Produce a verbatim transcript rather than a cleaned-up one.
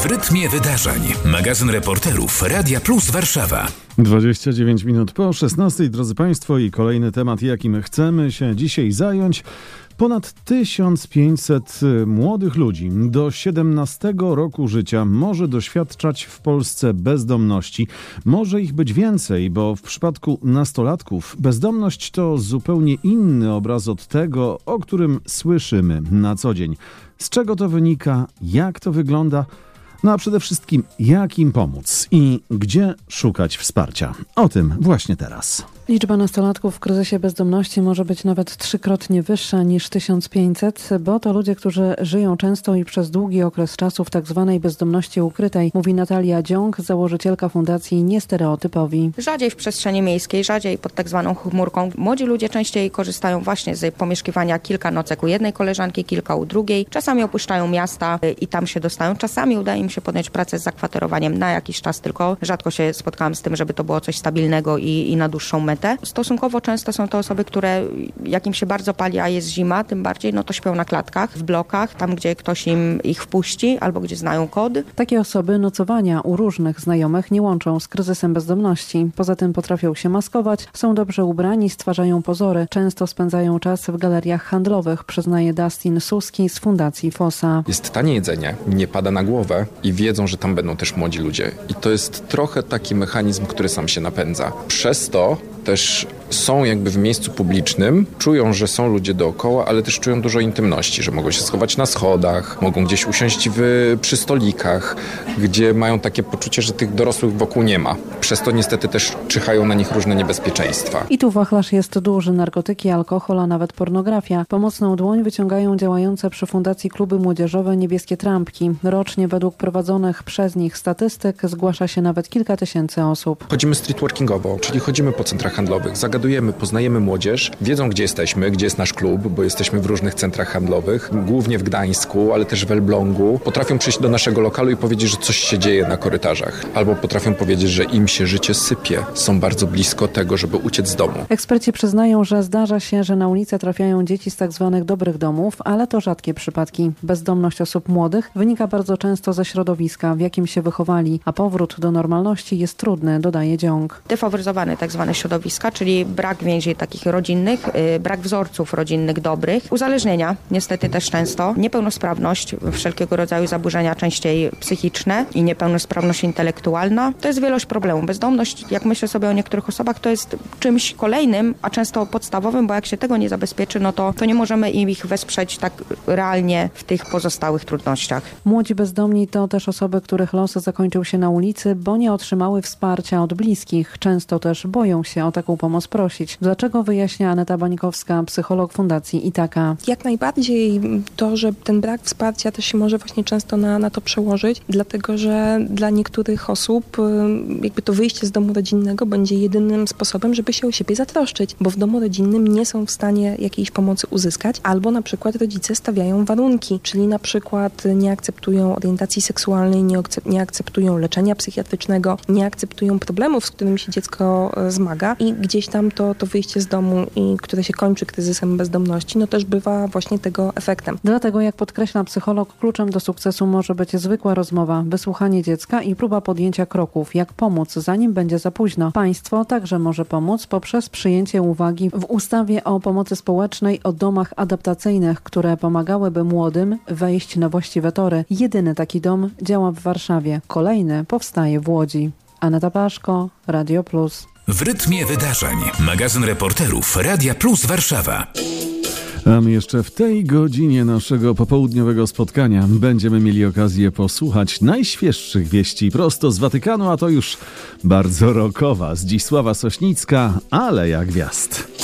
W rytmie wydarzeń. Magazyn reporterów Radia Plus Warszawa. dwadzieścia dziewięć minut po szesnastej, drodzy Państwo, i kolejny temat, jakim chcemy się dzisiaj zająć. Ponad tysiąc pięćset młodych ludzi do siedemnastego roku życia może doświadczać w Polsce bezdomności. Może ich być więcej, bo w przypadku nastolatków bezdomność to zupełnie inny obraz od tego, o którym słyszymy na co dzień. Z czego to wynika? Jak to wygląda? No a przede wszystkim, jak im pomóc i gdzie szukać wsparcia? O tym właśnie teraz. Liczba nastolatków w kryzysie bezdomności może być nawet trzykrotnie wyższa niż tysiąc pięćset, bo to ludzie, którzy żyją często i przez długi okres czasu w tak zwanej bezdomności ukrytej, mówi Natalia Dziąg, założycielka fundacji Niestereotypowi. Rzadziej w przestrzeni miejskiej, rzadziej pod tak zwaną chmurką. Młodzi ludzie częściej korzystają właśnie z pomieszkiwania kilka nocek u jednej koleżanki, kilka u drugiej. Czasami opuszczają miasta i tam się dostają. Czasami udaje im się podjąć pracę z zakwaterowaniem na jakiś czas tylko. Rzadko się spotkałam z tym, żeby to było coś stabilnego i, i na dłuższą metę. Stosunkowo często są to osoby, które jak im się bardzo pali, a jest zima, tym bardziej, no to śpią na klatkach, w blokach, tam gdzie ktoś im ich wpuści albo gdzie znają kod. Takie osoby nocowania u różnych znajomych nie łączą z kryzysem bezdomności. Poza tym potrafią się maskować, są dobrze ubrani, stwarzają pozory, często spędzają czas w galeriach handlowych, przyznaje Dustin Suski z Fundacji Fossa. Jest tanie jedzenie, nie pada na głowę i wiedzą, że tam będą też młodzi ludzie. I to jest trochę taki mechanizm, który sam się napędza. Przez to też są jakby w miejscu publicznym, czują, że są ludzie dookoła, ale też czują dużo intymności, że mogą się schować na schodach, mogą gdzieś usiąść w, przy stolikach, gdzie mają takie poczucie, że tych dorosłych wokół nie ma. Przez to niestety też czyhają na nich różne niebezpieczeństwa. I tu wachlarz jest duży. Narkotyki, alkohol, a nawet pornografia. Pomocną dłoń wyciągają działające przy Fundacji Kluby Młodzieżowe Niebieskie Trampki. Rocznie według prowadzonych przez nich statystyk zgłasza się nawet kilka tysięcy osób. Chodzimy streetworkingowo, czyli chodzimy po centrach handlowych, zagadujemy, poznajemy młodzież, wiedzą gdzie jesteśmy, gdzie jest nasz klub, bo jesteśmy w różnych centrach handlowych, głównie w Gdańsku, ale też w Elblągu. Potrafią przyjść do naszego lokalu i powiedzieć, że coś się dzieje na korytarzach. Albo potrafią powiedzieć, że im się życie sypie. Są bardzo blisko tego, żeby uciec z domu. Eksperci przyznają, że zdarza się, że na ulicę trafiają dzieci z tak zwanych dobrych domów, ale to rzadkie przypadki. Bezdomność osób młodych wynika bardzo często ze środowiska, w jakim się wychowali, a powrót do normalności jest trudny, dodaje Dziąg. Defaworyzowane tak zwane środowiska, czyli brak więzi takich rodzinnych, yy, brak wzorców rodzinnych dobrych, uzależnienia niestety też często, niepełnosprawność, wszelkiego rodzaju zaburzenia częściej psychiczne i niepełnosprawność intelektualna. To jest wielość problemów. Bezdomność, jak myślę sobie o niektórych osobach, to jest czymś kolejnym, a często podstawowym, bo jak się tego nie zabezpieczy, no to, to nie możemy ich wesprzeć tak realnie w tych pozostałych trudnościach. Młodzi bezdomni to też osoby, których los zakończył się na ulicy, bo nie otrzymały wsparcia od bliskich. Często też boją się o taką pomoc prosić. Dlaczego, wyjaśnia Aneta Bańkowska, psycholog Fundacji Itaka. Jak najbardziej to, że ten brak wsparcia też się może właśnie często na, na to przełożyć, dlatego że dla niektórych osób jakby to wyjście z domu rodzinnego będzie jedynym sposobem, żeby się o siebie zatroszczyć, bo w domu rodzinnym nie są w stanie jakiejś pomocy uzyskać, albo na przykład rodzice stawiają warunki, czyli na przykład nie akceptują orientacji seksualnej, nie, akcep- nie akceptują leczenia psychiatrycznego, nie akceptują problemów, z którymi się dziecko zmaga i gdzieś tam to, to wyjście z domu, i które się kończy kryzysem bezdomności, no też bywa właśnie tego efektem. Dlatego, jak podkreśla psycholog, kluczem do sukcesu może być zwykła rozmowa, wysłuchanie dziecka i próba podjęcia kroków, jak pomóc, zanim będzie za późno. Państwo także może pomóc poprzez przyjęcie uwagi w ustawie o pomocy społecznej o domach adaptacyjnych, które pomagałyby młodym wejść na właściwe tory. Jedyny taki dom działa w Warszawie. Kolejny powstaje w Łodzi. Aneta Paszko, Radio Plus. W rytmie wydarzeń. Magazyn reporterów Radia Plus Warszawa. A my jeszcze w tej godzinie naszego popołudniowego spotkania będziemy mieli okazję posłuchać najświeższych wieści prosto z Watykanu, a to już bardzo rockowa Zdzisława Sośnicka, Aleja Gwiazd.